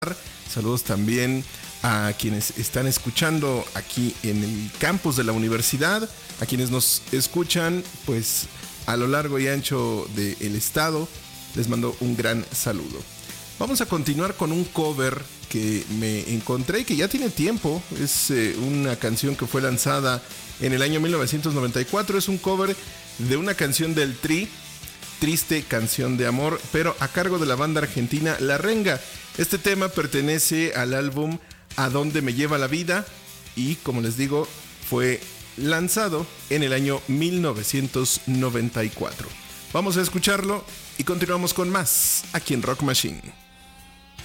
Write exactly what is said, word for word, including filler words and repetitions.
Saludos también a quienes están escuchando aquí en el campus de la universidad, a quienes nos escuchan pues a lo largo y ancho del estado. Les mando un gran saludo. Vamos a continuar con un cover que me encontré y que ya tiene tiempo. Es eh, una canción que fue lanzada en el año mil novecientos noventa y cuatro. Es un cover de una canción del Tri, Triste Canción de Amor, pero a cargo de la banda argentina La Renga. Este tema pertenece al álbum A Dónde Me Lleva la Vida y, como les digo, fue lanzado en el año mil novecientos noventa y cuatro. Vamos a escucharlo y continuamos con más aquí en Rock Machine.